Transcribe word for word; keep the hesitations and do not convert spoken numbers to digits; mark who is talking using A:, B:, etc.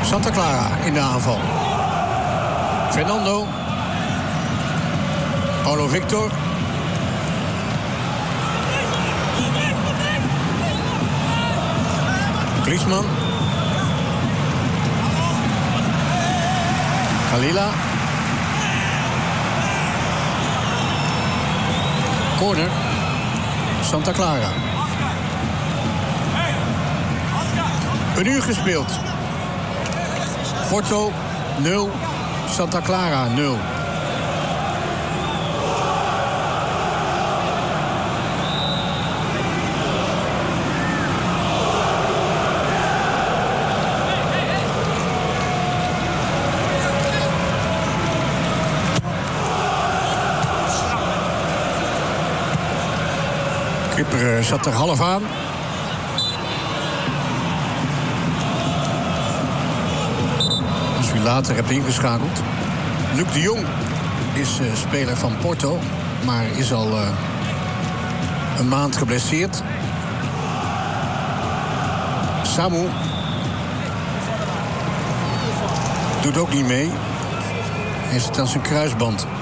A: Santa Clara in de aanval. Fernando. Paulo Victor. Griezmann. Kalila. Corner. Santa Clara. Een uur gespeeld. Porto nul. Santa Clara nul. Kipper zat er half aan. Als u later hebt ingeschakeld. Luc de Jong is uh, speler van Porto, maar is al uh, een maand geblesseerd. Samu doet ook niet mee. Hij zit aan zijn kruisband.